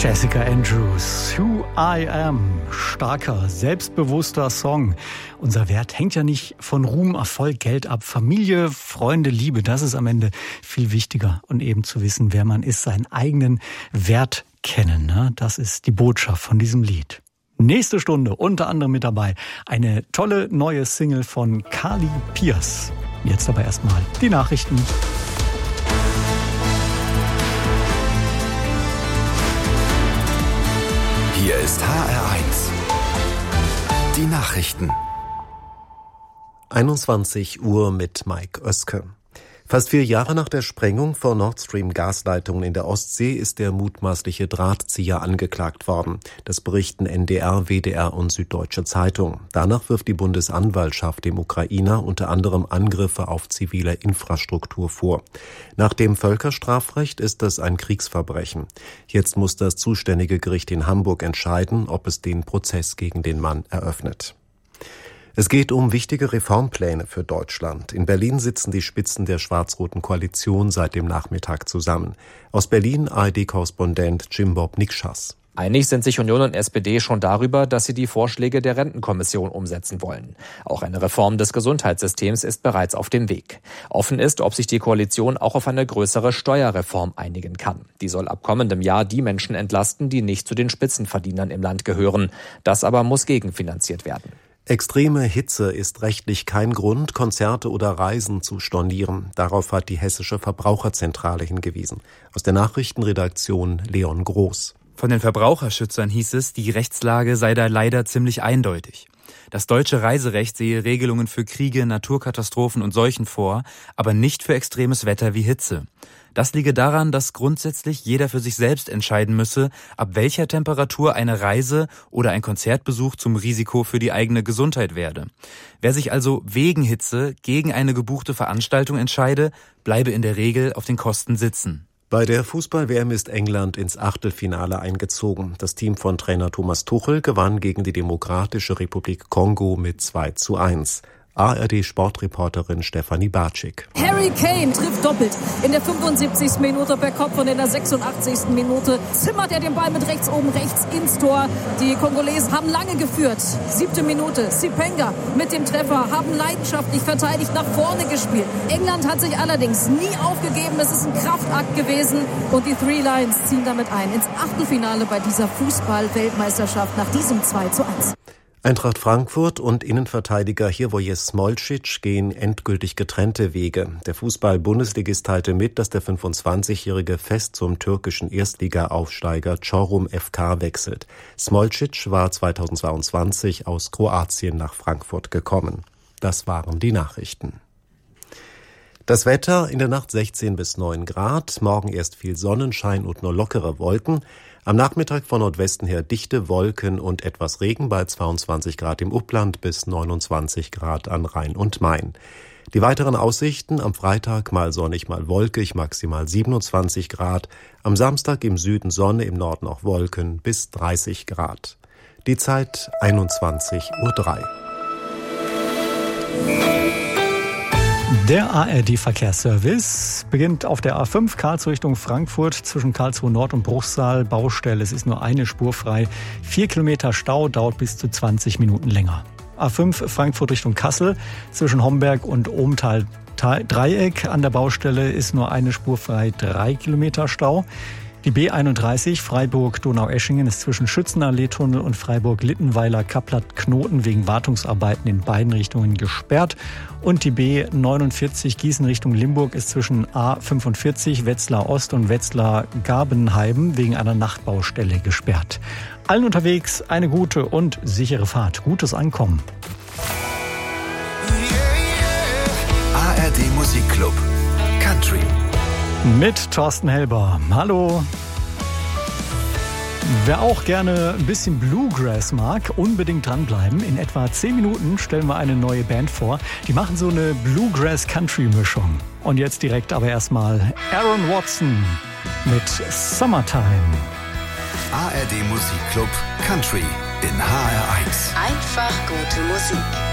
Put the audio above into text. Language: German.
Jessica Andrews, Who I Am. Starker, selbstbewusster Song. Unser Wert hängt ja nicht von Ruhm, Erfolg, Geld ab. Familie, Freunde, Liebe, das ist am Ende viel wichtiger. Und eben zu wissen, wer man ist, seinen eigenen Wert kennen. Ne? Das ist die Botschaft von diesem Lied. Nächste Stunde unter anderem mit dabei eine tolle neue Single von Carly Pearce. Jetzt aber erstmal die Nachrichten. Hier ist HR1. Die Nachrichten. 21 Uhr mit Mike Oeske. Fast 4 Jahre nach der Sprengung von Nord Stream Gasleitungen in der Ostsee ist der mutmaßliche Drahtzieher angeklagt worden. Das berichten NDR, WDR und Süddeutsche Zeitung. Danach wirft die Bundesanwaltschaft dem Ukrainer unter anderem Angriffe auf zivile Infrastruktur vor. Nach dem Völkerstrafrecht ist das ein Kriegsverbrechen. Jetzt muss das zuständige Gericht in Hamburg entscheiden, ob es den Prozess gegen den Mann eröffnet. Es geht um wichtige Reformpläne für Deutschland. In Berlin sitzen die Spitzen der schwarz-roten Koalition seit dem Nachmittag zusammen. Aus Berlin ARD-Korrespondent Jim-Bob Nikschas. Einig sind sich Union und SPD schon darüber, dass sie die Vorschläge der Rentenkommission umsetzen wollen. Auch eine Reform des Gesundheitssystems ist bereits auf dem Weg. Offen ist, ob sich die Koalition auch auf eine größere Steuerreform einigen kann. Die soll ab kommendem Jahr die Menschen entlasten, die nicht zu den Spitzenverdienern im Land gehören. Das aber muss gegenfinanziert werden. Extreme Hitze ist rechtlich kein Grund, Konzerte oder Reisen zu stornieren. Darauf hat die Hessische Verbraucherzentrale hingewiesen. Aus der Nachrichtenredaktion Leon Groß. Von den Verbraucherschützern hieß es, die Rechtslage sei da leider ziemlich eindeutig. Das deutsche Reiserecht sehe Regelungen für Kriege, Naturkatastrophen und Seuchen vor, aber nicht für extremes Wetter wie Hitze. Das liege daran, dass grundsätzlich jeder für sich selbst entscheiden müsse, ab welcher Temperatur eine Reise oder ein Konzertbesuch zum Risiko für die eigene Gesundheit werde. Wer sich also wegen Hitze gegen eine gebuchte Veranstaltung entscheide, bleibe in der Regel auf den Kosten sitzen. Bei der Fußball-WM ist England ins Achtelfinale eingezogen. Das Team von Trainer Thomas Tuchel gewann gegen die Demokratische Republik Kongo mit 2:1. ARD-Sportreporterin Stefanie Bartschik. Harry Kane trifft doppelt. In der 75. Minute per Kopf und in der 86. Minute zimmert er den Ball mit rechts oben rechts ins Tor. Die Kongolesen haben lange geführt. 7. Minute, Sipenga mit dem Treffer, haben leidenschaftlich verteidigt nach vorne gespielt. England hat sich allerdings nie aufgegeben. Es ist ein Kraftakt gewesen und die Three Lions ziehen damit ein ins Achtelfinale bei dieser Fußball-Weltmeisterschaft nach diesem 2:1. Eintracht Frankfurt und Innenverteidiger Hrvoje Smolcic gehen endgültig getrennte Wege. Der Fußball-Bundesligist teilte mit, dass der 25-Jährige fest zum türkischen Erstliga-Aufsteiger Çorum FK wechselt. Smolcic war 2022 aus Kroatien nach Frankfurt gekommen. Das waren die Nachrichten. Das Wetter: in der Nacht 16 bis 9 Grad, morgen erst viel Sonnenschein und nur lockere Wolken. Am Nachmittag von Nordwesten her dichte Wolken und etwas Regen bei 22 Grad im Upland bis 29 Grad an Rhein und Main. Die weiteren Aussichten: am Freitag mal sonnig, mal wolkig, maximal 27 Grad. Am Samstag im Süden Sonne, im Norden auch Wolken bis 30 Grad. Die Zeit 21:03 Uhr. Der ARD-Verkehrsservice beginnt auf der A5 Karlsruhe Richtung Frankfurt zwischen Karlsruhe Nord und Bruchsal. Baustelle, es ist nur eine Spur frei. 4 Kilometer Stau, dauert bis zu 20 Minuten länger. A5 Frankfurt Richtung Kassel zwischen Homberg und Ohmtal Dreieck. An der Baustelle ist nur eine Spur frei, 3 Kilometer Stau. Die B31 Freiburg-Donaueschingen ist zwischen Schützenallee-Tunnel und Freiburg-Littenweiler-Kapplat-Knoten wegen Wartungsarbeiten in beiden Richtungen gesperrt. Und die B49 Gießen Richtung Limburg ist zwischen A45 Wetzlar Ost und Wetzlar Gabenheiben wegen einer Nachtbaustelle gesperrt. Allen unterwegs eine gute und sichere Fahrt. Gutes Ankommen. ARD Musikclub Country mit Thorsten Helber. Hallo. Wer auch gerne ein bisschen Bluegrass mag, unbedingt dranbleiben. In etwa 10 Minuten stellen wir eine neue Band vor. Die machen so eine Bluegrass-Country-Mischung. Und jetzt direkt aber erstmal Aaron Watson mit Summertime. ARD Musikclub Country in HR1. Einfach gute Musik.